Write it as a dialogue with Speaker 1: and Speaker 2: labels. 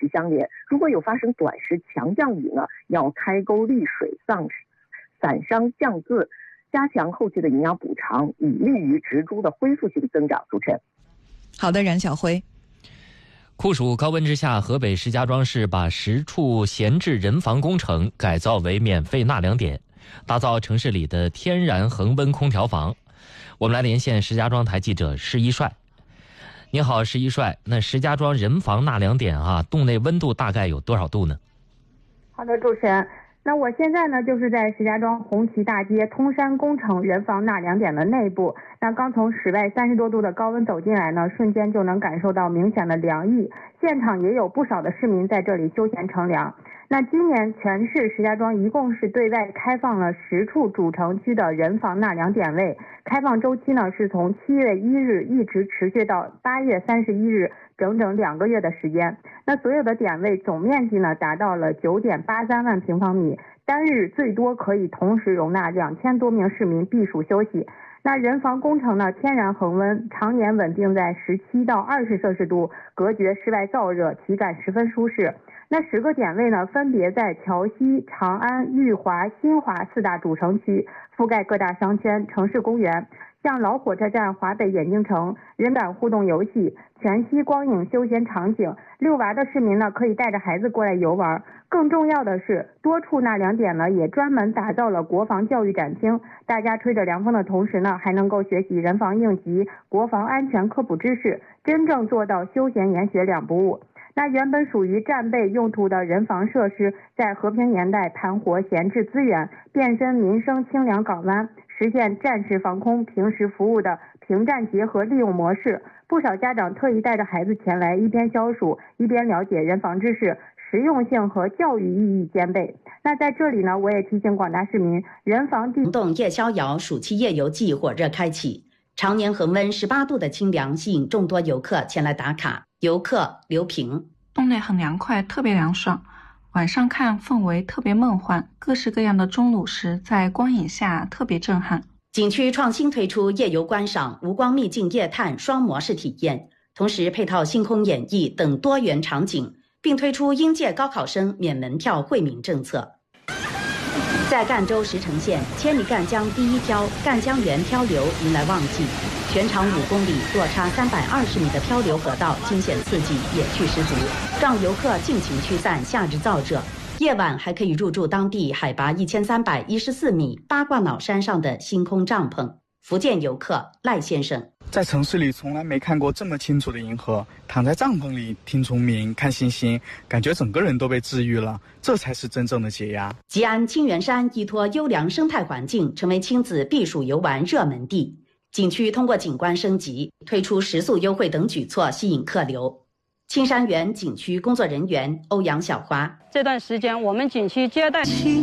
Speaker 1: 时相连。如果有发生短时强降雨呢，要开沟利水、散伤降渍，加强后续的营养补偿，以利于植株的恢复性增长。主持人，
Speaker 2: 好的，冉晓辉。
Speaker 3: 酷暑高温之下，河北石家庄市把10处闲置人房工程改造为免费纳凉点，打造城市里的天然恒温空调房。我们来连线石家庄台记者施一帅。你好，施一帅。那石家庄人房纳凉点洞内温度大概有多少度呢？
Speaker 4: 好的，主持人。那我现在呢，就是在石家庄红旗大街通山工程人房纳凉点的内部。那刚从室外30多度的高温走进来呢，瞬间就能感受到明显的凉意。现场也有不少的市民在这里休闲乘凉。那今年全市石家庄一共是对外开放了10处主城区的人房纳凉点位，开放周期呢是从7月1日一直持续到8月31日，整整2个月的时间。那所有的点位总面积呢达到了9.83万平方米，单日最多可以同时容纳2000多名市民避暑休息。那人房工程呢，天然恒温，常年稳定在17到20摄氏度，隔绝室外燥热，体感十分舒适。那10个点位呢，分别在桥西、长安、裕华、新华4大主城区，覆盖各大商圈、城市公园，像老火车站、华北眼镜城、人感互动游戏、全息光影休闲场景，遛娃的市民呢可以带着孩子过来游玩。更重要的是，多处纳凉点呢也专门打造了国防教育展厅，大家吹着凉风的同时呢，还能够学习人防应急、国防安全科普知识，真正做到休闲研学两不误。那原本属于战备用途的人防设施，在和平年代盘活闲置资源，变身民生清凉港湾，实现战时防空、平时服务的平战结合利用模式。不少家长特意带着孩子前来，一边消暑，一边了解人防知识，实用性和教育意义兼备。那在这里呢，我也提醒广大市民，人防
Speaker 5: 行动夜逍遥暑期夜游季火热开启，常年恒温18度的清凉吸引众多游客前来打卡。游客刘平，
Speaker 6: 洞内很凉快，特别凉爽，晚上看氛围特别梦幻，各式各样的钟乳石在光影下特别震撼。
Speaker 5: 景区创新推出夜游观赏、无光秘境夜探双模式体验，同时配套星空演绎等多元场景，并推出应届高考生免门票惠民政策。在赣州石城县，千里赣江第一漂赣江源漂流迎来旺季，全长5公里、落差320米的漂流河道惊险刺激、野趣十足，让游客尽情驱散夏日燥热。夜晚还可以入住当地海拔1314米八卦脑山上的星空帐篷。福建游客赖先生，
Speaker 7: 在城市里从来没看过这么清楚的银河，躺在帐篷里听虫鸣看星星，感觉整个人都被治愈了，这才是真正的解压。
Speaker 5: 吉安清源山依托优良生态环境，成为亲子避暑游玩热门地。景区通过景观升级，推出食宿优惠等举措吸引客流。青山园景区工作人员欧阳小花，
Speaker 8: 这段时间我们景区接待